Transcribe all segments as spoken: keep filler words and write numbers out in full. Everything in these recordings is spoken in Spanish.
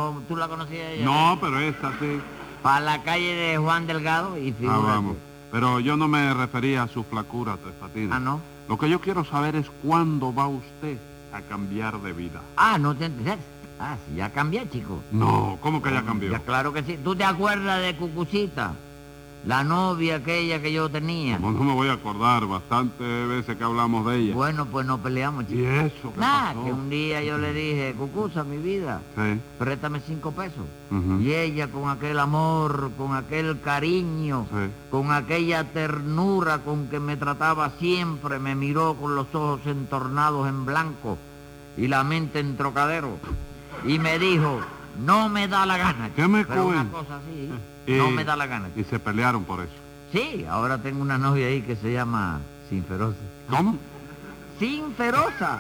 ¿No? ¿Tú la conocías ella? No, pero esta sí. Para la calle de Juan Delgado y Ah, figúrate. vamos. Pero yo no me refería a su flacura, Tres Patines. Ah, ¿no? Lo que yo quiero saber es cuándo va usted a cambiar de vida. Ah, no te enteras. Ah, sí, ya cambié, chico. No, ¿cómo que ya cambió? Ya, claro que sí. ¿Tú te acuerdas de Cucucita? La novia aquella que yo tenía. Como no me voy a acordar, bastantes veces que hablamos de ella. Bueno, pues nos peleamos, chico. ¿Y eso qué Nada, pasó? que un día yo le dije, Cucusa, mi vida, Sí. préstame cinco pesos. Ujú. Y ella con aquel amor, con aquel cariño, Sí. con aquella ternura con que me trataba siempre, me miró con los ojos entornados en blanco y la mente en trocadero. Y me dijo, no me da la gana. ¿Qué me Pero una cuenta? cosa así, Y- no me da la gana. Y se pelearon por eso. Sí, ahora tengo una novia ahí que se llama Sinferosa. ¿Cómo? ¡Sinferosa!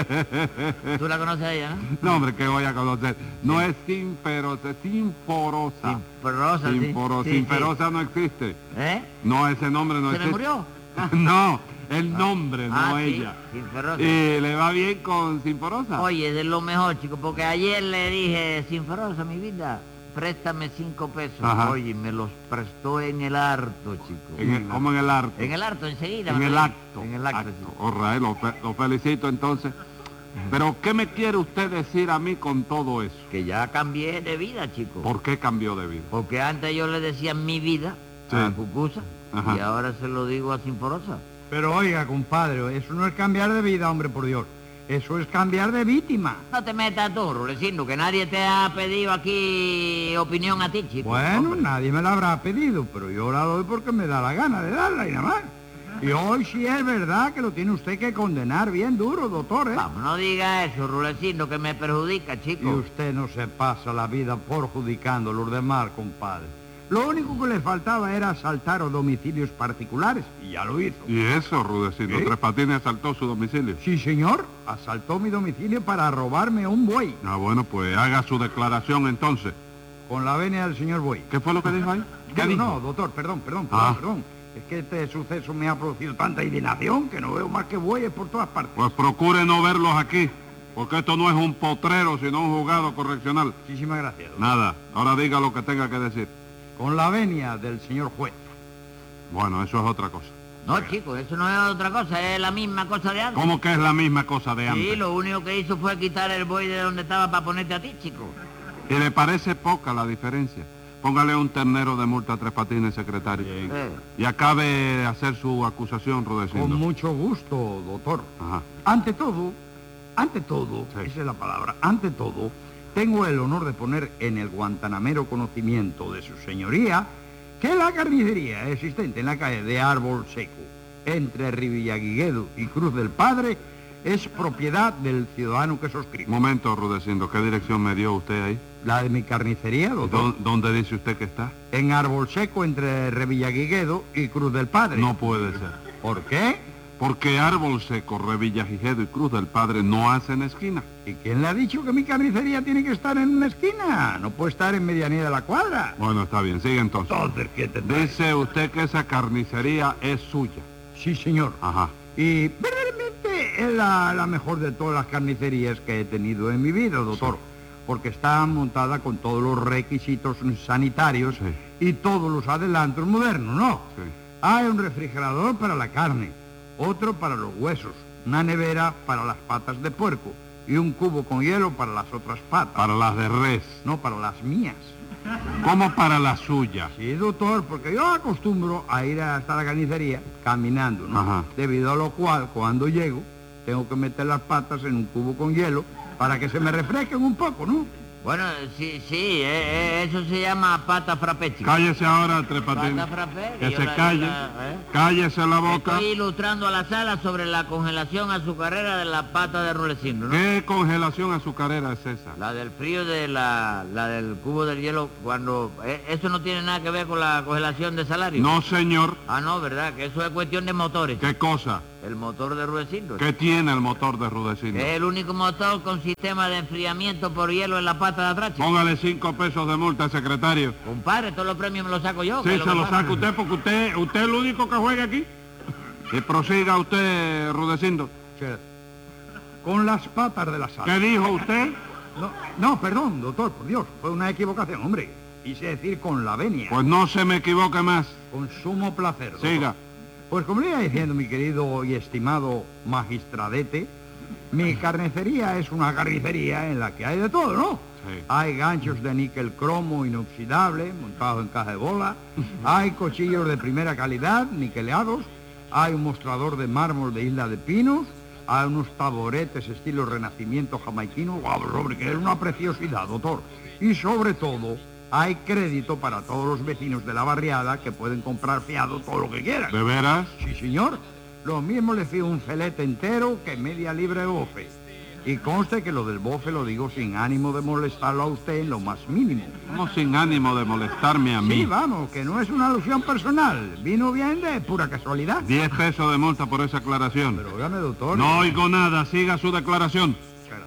¿Tú la conoces a ella, no? No, hombre, que voy a conocer. No es sinferosa, es sinforosa. Sinferosa, sí. Sinforo- Sí, sí. Sinferosa no existe. ¿Eh? No, ese nombre no ¿Se me existe. murió? No, el nombre, no Ah, sí, ella. Sinferosa. ¿Y le va bien con Sinforosa? Oye, de lo mejor, chico, porque ayer le dije, Sinferosa, mi vida, préstame cinco pesos. Ajá. Oye, me los prestó en el harto, chico. En el- ¿Cómo en el harto? En el harto, enseguida. En me el lo- acto. En el acto, sí. All right, lo, fe- lo felicito entonces. Pero, ¿qué me quiere usted decir a mí con todo eso? Que ya cambié de vida, chico. ¿Por qué cambió de vida? Porque antes yo le decía mi vida Sí. a Cucusa Ajá. y ahora se lo digo a Sinforosa. Pero oiga, compadre, eso no es cambiar de vida, hombre, por Dios. Eso es cambiar de víctima. No te metas tú, Rulecindo, que nadie te ha pedido aquí opinión a ti, chico. Bueno, Hombre. nadie me la habrá pedido, pero yo la doy porque me da la gana de darla y nada más. Y hoy sí es verdad que lo tiene usted que condenar bien duro, doctor, ¿eh? Vamos, no diga eso, Rulecindo, que me perjudica, Y chico. usted no se pasa la vida perjudicando a los demás, compadre. Lo único que le faltaba era asaltar a domicilios particulares, y ya lo hizo. ¿Y eso, Rudecindo? ¿Qué? ¿Tres Patines asaltó su domicilio? Sí, señor, asaltó mi domicilio para robarme un buey, Ah, bueno, pues haga su declaración entonces. con la venia del señor buey. ¿Qué fue lo que dijo ahí? ¿Qué Digo, dijo? no, doctor, perdón, perdón, perdón, Ah. perdón. Es que este suceso me ha producido tanta indignación que no veo más que bueyes por todas partes. Pues procure no verlos aquí, porque esto no es un potrero, sino un juzgado correccional. Muchísimas gracias, doctor. Nada, ahora diga lo que tenga que decir. Con la venia del señor juez. Bueno, eso es otra cosa. No, chico, eso no es otra cosa, es la misma cosa de antes. ¿Cómo que es la misma cosa de Sí, antes? lo único que hizo fue quitar el buey de donde estaba para ponerte a ti, chico. ¿Y le parece poca la diferencia? Póngale un ternero de multa a Tres Patines, secretario. Eh, Y acabe de hacer su acusación, Rudecindo. Con mucho gusto, doctor. Ajá. Ante todo, ante todo, Sí. esa es la palabra, ante todo, tengo el honor de poner en el guantanamero conocimiento de su señoría que la carnicería existente en la calle de Árbol Seco, entre Rivillaguiguedo y Cruz del Padre, es propiedad del ciudadano que suscribe. Momento, Rudecindo, ¿qué dirección me dio usted ahí? La de mi carnicería, doctor. ¿Dó- ¿Dónde dice usted que está? En Árbol Seco, entre Revillaguiguedo y Cruz del Padre. No puede ser. ¿Por qué? Porque Árbol Seco, Revillagigedo y Cruz del Padre no hacen esquina. ¿Y quién le ha dicho que mi carnicería tiene que estar en una esquina? No puede estar en medianía de la cuadra. Bueno, está bien, sigue entonces. Entonces, ¿qué tendrá? Dice usted que esa carnicería es suya. Sí, señor. Ajá. Y verdaderamente es la, la mejor de todas las carnicerías que he tenido en mi vida, doctor. Porque está montada con todos los requisitos sanitarios Sí. y todos los adelantos modernos, ¿no? Sí. Hay un refrigerador para la carne, otro para los huesos, una nevera para las patas de puerco y un cubo con hielo para las otras patas. Para las de res. No, para las mías. ¿Cómo para la suya? Sí, doctor, porque yo acostumbro a ir hasta la carnicería caminando, ¿no? Ajá. Debido a lo cual, cuando llego, tengo que meter las patas en un cubo con hielo para que se me refresquen un poco, ¿no? bueno, sí, sí, eh, eh, eso se llama pata frappé, chico. Cállese ahora, Tres Patines. Pata frappé. Que yo se la- calle. la- ¿eh? Cállese la boca. Estoy ilustrando a la sala sobre la congelación azucarera de la pata de Rulecindo, ¿no? ¿Qué congelación azucarera es esa? La del frío de la, la del cubo del hielo cuando... eh, eso no tiene nada que ver con la congelación de salario. No, señor. Ah, no, ¿verdad? Que eso es cuestión de motores. ¿Qué cosa? El motor de Rulecindo. ¿Qué tiene el motor de Rudecindo? Es el único motor con sistema de enfriamiento por hielo en la pata de atrás, chico. Póngale cinco pesos de multa, secretario. Compadre, todos los premios me los saco yo. ¿qué Sí, es se que lo pasa? saca usted porque usted, usted es el único que juega aquí. Y prosiga usted, Rudecindo. O sea, con las patas de la sala. ¿Qué dijo usted? No, no, perdón, doctor, por Dios, fue una equivocación, hombre. Quise decir con la venia. Pues no se me equivoque más. Con sumo placer, doctor. Siga. Pues como le iba diciendo, mi querido y estimado magistradete, mi carnicería es una carnicería en la que hay de todo, ¿no? Sí. Hay ganchos de níquel cromo inoxidable montados en caja de bola, hay cuchillos de primera calidad, niqueleados, hay un mostrador de mármol de Isla de Pinos, hay unos taburetes estilo renacimiento jamaiquino, guau, hombre, que es una preciosidad, doctor. Y sobre todo, hay crédito para todos los vecinos de la barriada que pueden comprar fiado todo lo que quieran. ¿De veras? Sí, señor. Lo mismo le fío un filete entero que media libre de bofe. Y conste que lo del bofe lo digo sin ánimo de molestarlo a usted en lo más mínimo. Como sin ánimo de molestarme a mí. Sí, vamos, que no es una alusión personal. Vino bien de pura casualidad. Diez pesos de multa por esa aclaración. Pero óigame, doctor. No oigo nada, siga su declaración. Espera.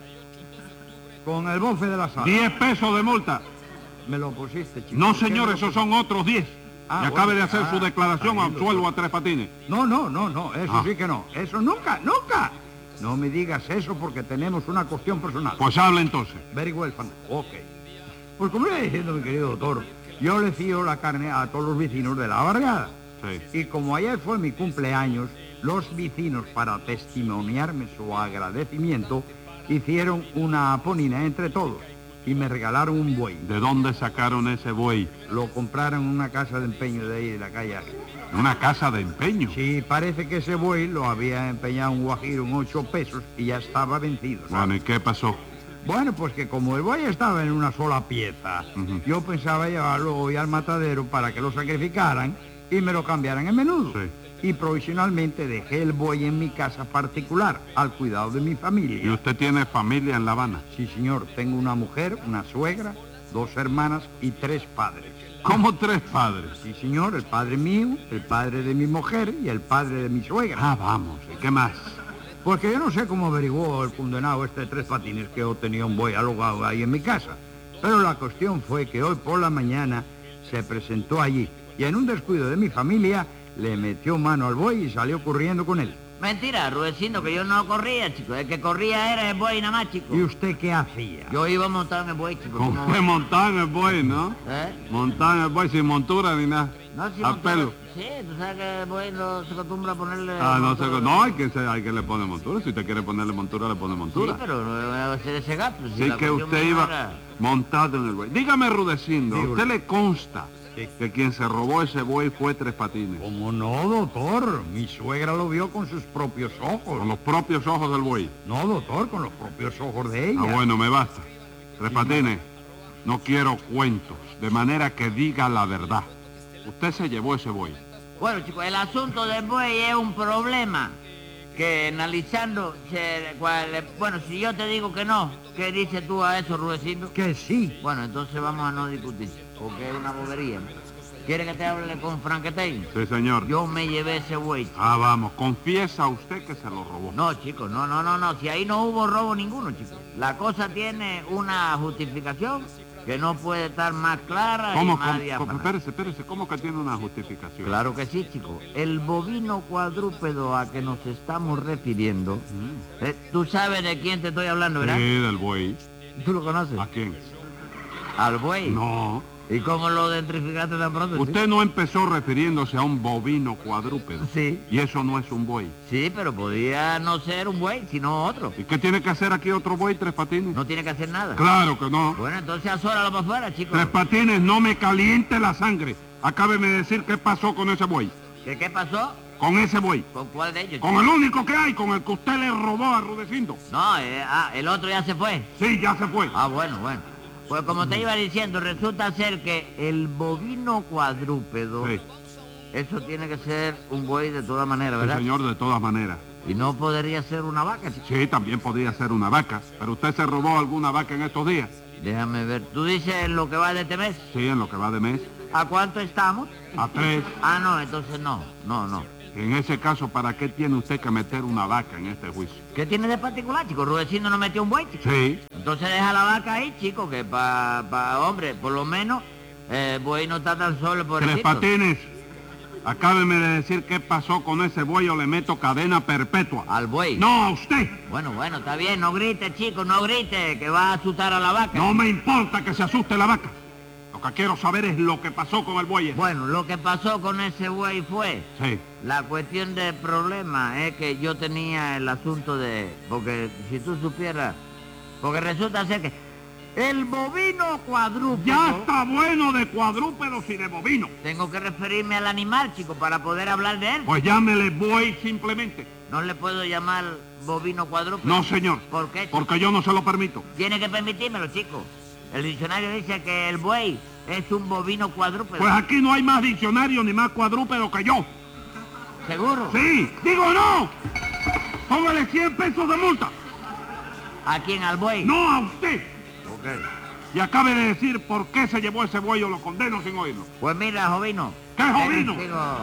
Con el bofe de la sala. Diez pesos de multa. Me lo pusiste, chico. No, ¿Por qué señor, me lo esos son otros diez. Ah, y acabe bueno, de hacer ah, su declaración, está bien, absuelvo doctor. a Tres Patines. No, no, no, no, eso Ah. sí que no. Eso nunca, nunca. No me digas eso porque tenemos una cuestión personal. Pues hable entonces. Very well, fan- ok. Pues como le iba diciendo, mi querido doctor, yo le fío la carne a todos los vecinos de la barriada. Sí. Y como ayer fue mi cumpleaños, los vecinos, para testimoniarme su agradecimiento, hicieron una ponina entre todos y me regalaron un buey. ¿De dónde sacaron ese buey? Lo compraron en una casa de empeño de ahí de la calle. Una casa de empeño. Sí, parece que ese buey lo había empeñado un guajiro en ocho pesos y ya estaba vencido, ¿sabes? Bueno, ¿y qué pasó? Bueno, pues que como el buey estaba en una sola pieza, Ujú. yo pensaba llevarlo hoy al matadero para que lo sacrificaran y me lo cambiaran en menudo. Sí. Y provisionalmente dejé el buey en mi casa particular, al cuidado de mi ¿Y familia. usted tiene familia en La Habana? Sí, señor, tengo una mujer, una suegra, dos hermanas y tres padres. ¿Cómo tres padres? Sí, señor, el padre mío, el padre de mi mujer y el padre de mi suegra. Ah, vamos, ¿y qué más? Porque yo no sé cómo averiguó el condenado este de Tres Patines que yo tenía un buey alojado ahí en mi casa. Pero la cuestión fue que hoy por la mañana se presentó allí y en un descuido de mi familia le metió mano al buey y salió corriendo con él. Mentira, Rudecindo, que yo no corría, chico. El que corría era el buey nada más, chico. ¿Y usted qué hacía? Yo iba montado en el buey, chico. ¿Con ¿cómo? qué montar en el buey, no? ¿Eh? Montar en el buey sin montura ni nada. No, si A montado- pelo. Sí, tú sabes que el buey no se acostumbra a ponerle... Ah, no, sé, montado. no, hay que, se- hay que le pone montura. Si usted quiere ponerle montura, le pone Sí, montura. pero no va a hacer ese gato. si Sí la que cuestión usted mía iba era- montado en el buey. Dígame, Rudecindo, ¿a Dígame. usted le consta Sí. que quien se robó ese buey fue Tres Patines? ¿Cómo no, doctor? Mi suegra lo vio con sus propios ojos. Con los propios ojos del buey. No, doctor, con los propios ojos de ella. Ah, bueno, me basta. Tres Patines, no quiero cuentos, de manera que diga la verdad. Usted se llevó ese buey. Bueno, chicos, el asunto del buey es un problema que analizando... se- cual- bueno, si yo te digo que no, ¿qué dices tú a eso, Rudecindo? Que sí. Bueno, entonces vamos a no discutir, porque es una bobería. ¿Quiere que te hable con franquetein? Sí, señor. Yo me llevé ese buey. chico. Ah, vamos, confiesa usted que se lo robó. No, chicos, no, no, no, no. Si ahí no hubo robo ninguno, chicos. La cosa tiene una justificación que no puede estar más clara ¿Cómo? y más cómo- diáfana. espérese, espérese, ¿cómo que tiene una justificación? Claro que sí, chicos. El bovino cuadrúpedo a que nos estamos refiriendo, Mm. eh, tú sabes de quién te estoy hablando, ¿verdad? Sí, del buey. ¿Tú lo conoces? ¿A quién? Al buey. No. ¿Y cómo lo identificaste tan pronto? chico? Usted no empezó refiriéndose a un bovino cuadrúpedo. Sí. Y eso no es un buey. Sí, pero podía no ser un buey, sino otro. ¿Y qué tiene que hacer aquí otro buey, Tres Patines? No tiene que hacer nada. Claro que no. Bueno, entonces azóralo para afuera, chicos. Tres Patines, no me caliente la sangre. Acábeme de decir qué pasó con ese buey. ¿Qué, ¿Qué pasó? Con ese buey. ¿Con cuál de ellos? Con el único que hay, con el que usted le robó a Rudecindo. No, eh, ah, el otro ya se fue. Sí, ya se fue. Ah, bueno, bueno. Pues como te iba diciendo, resulta ser que el bovino cuadrúpedo, Sí, eso tiene que ser un buey de todas maneras, sí, ¿verdad? señor, de todas maneras. Y no podría ser una vaca, chico. Sí, también podría ser una vaca. Pero usted se robó alguna vaca en estos días. Déjame ver. ¿Tú dices lo que va de este mes? Sí, en lo que va de mes. ¿A cuánto estamos? A tres. Ah, no, entonces no, no, no. En ese caso, ¿para qué tiene usted que meter una vaca en este juicio? ¿Qué tiene de particular, chico? Rudecindo no metió un buey, chico. Sí. Entonces deja la vaca ahí, chico, que pa, pa hombre, por lo menos, eh, buey no está tan solo por Tres Patines, Acábeme de decir qué pasó con ese buey o le meto cadena perpetua. ¿Al buey? No, a usted. Bueno, bueno, está bien, no grite, chico, no grite, que va a asustar a la vaca. No me importa que se asuste la vaca. Lo que quiero saber es lo que pasó con el buey. Bueno, lo que pasó con ese buey fue... Sí. La cuestión del problema es que yo tenía el asunto de... Porque si tú supieras... Porque resulta ser que el bovino cuadrúpedo... Ya está bueno de cuadrúpedos y de bovino. Tengo que referirme al animal, chico, para poder hablar de él. Pues llámele buey simplemente. No le puedo llamar bovino cuadrúpedo. No, señor. ¿Por qué, chico? Porque yo no se lo permito. Tiene que permitírmelo, chico. El diccionario dice que el buey es un bovino cuadrúpedo. Pues aquí no hay más diccionario ni más cuadrúpedo que yo. ¿Seguro? Sí, digo no. Póngale cien pesos de multa. ¿A quién? ¿Al buey? No a usted. Ok. Y acabe de decir por qué se llevó ese buey o lo condeno sin oírlo. Pues mira, Jovino. ¿Qué Jovino? Eh, digo...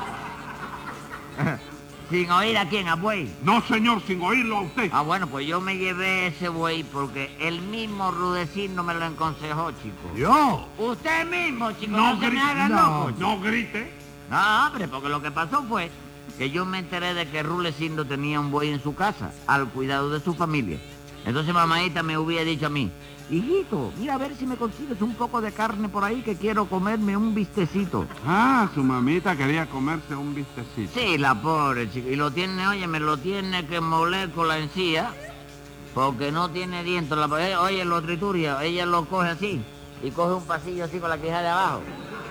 ¿Sin oír a quién? ¿A buey? No, señor, sin oírlo a usted. Ah, bueno, pues yo me llevé ese buey porque el mismo Rudecindo me lo aconsejó, chico. ¿Yo? Usted mismo, chico, no, No se me grite. haga No. loco. No grite. No, hombre, porque lo que pasó fue que yo me enteré de que Rudecindo tenía un buey en su casa, al cuidado de su familia. Entonces mamadita me hubiera dicho a mí, hijito, mira a ver si me consigues un poco de carne por ahí que quiero comerme un bistecito. Ah, su mamita quería comerse un bistecito. Sí, la pobre chica. Y lo tiene, oye, me lo tiene que moler con la encía, porque no tiene dientes. La, oye, lo trituria, ella lo coge así, y coge un pasillo así con la quijada de abajo,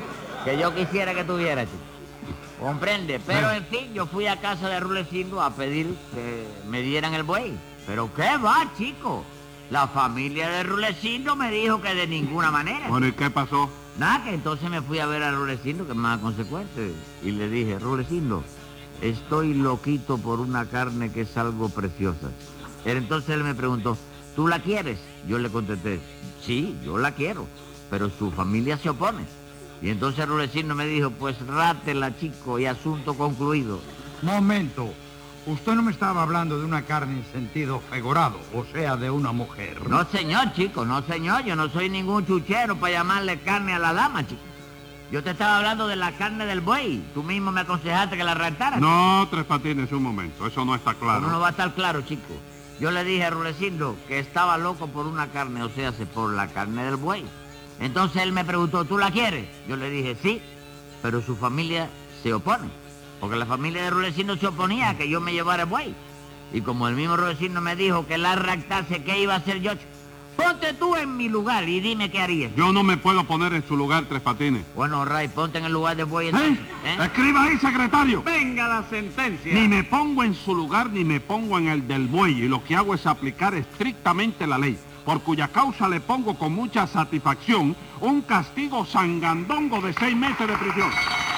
que yo quisiera que tuviera, chico. Comprende, pero en fin, yo fui a casa de Rudecindo a pedir que me dieran el buey. Pero qué va, chico. La familia de Rudecindo me dijo que de ninguna manera. Bueno, ¿y qué pasó? Nada, que entonces me fui a ver a Rudecindo, que es más consecuente, y le dije, Rudecindo, estoy loquito por una carne que es algo preciosa. Entonces él me preguntó, ¿tú la quieres? Yo le contesté, sí, yo la quiero, pero su familia se opone. Y entonces Rudecindo me dijo, pues rátela, chico, y asunto concluido. Momento. Usted no me estaba hablando de una carne en sentido figurado, o sea, de una mujer. No, señor, chico, no, señor, yo no soy ningún chuchero para llamarle carne a la dama, chico. Yo te estaba hablando de la carne del buey. Tú mismo me aconsejaste que la rentara. No, Tres Patines, un momento. Eso no está claro. ¿Cómo no va a estar claro, chico? Yo le dije a Rudecindo que estaba loco por una carne, o sea, por la carne del buey. Entonces él me preguntó, ¿tú la quieres? Yo le dije, sí, pero su familia se opone. Porque la familia de Rudecindo se oponía a que yo me llevara el buey. Y como el mismo Rudecindo me dijo que la raptase, ¿qué iba a hacer yo? Ponte tú en mi lugar y dime qué harías. Yo no me puedo poner en su lugar, Tres Patines. Bueno, Ray, ponte en el lugar del buey ¿Eh? entonces. ¿Eh? Escriba ahí, secretario. Venga la sentencia. Ni me pongo en su lugar ni me pongo en el del buey. Y lo que hago es aplicar estrictamente la ley, por cuya causa le pongo con mucha satisfacción un castigo sangandongo de seis meses de prisión.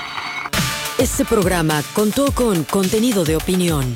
Este programa contó con contenido de opinión.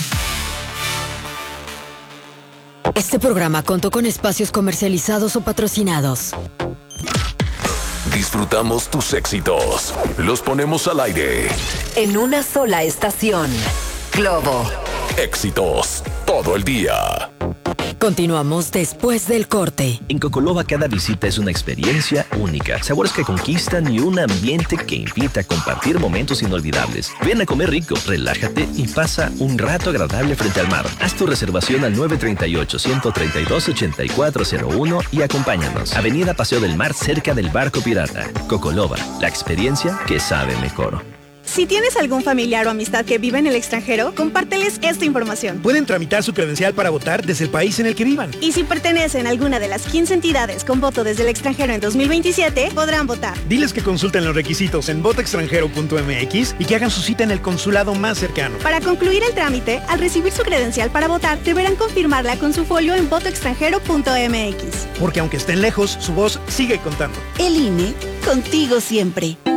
Este programa contó con espacios comercializados o patrocinados. Disfrutamos tus éxitos. Los ponemos al aire. En una sola estación. Globo. Éxitos todo el día. Continuamos después del corte. En Cocoloba cada visita es una experiencia única, sabores que conquistan y un ambiente que invita a compartir momentos inolvidables. Ven a comer rico, relájate y pasa un rato agradable frente al mar. Haz tu reservación al nueve tres ocho, uno tres dos, ocho cuatro cero uno y acompáñanos. Avenida Paseo del Mar, cerca del Barco Pirata. Cocoloba, la experiencia que sabe mejor. Si tienes algún familiar o amistad que vive en el extranjero, compárteles esta información. Pueden tramitar su credencial para votar desde el país en el que vivan. Y si pertenecen a alguna de las quince entidades con voto desde el extranjero en dos mil veintisiete, podrán votar. Diles que consulten los requisitos en voto extranjero punto m x y que hagan su cita en el consulado más cercano. Para concluir el trámite, al recibir su credencial para votar, deberán confirmarla con su folio en voto extranjero punto m x. Porque aunque estén lejos, su voz sigue contando. El I N E, contigo siempre.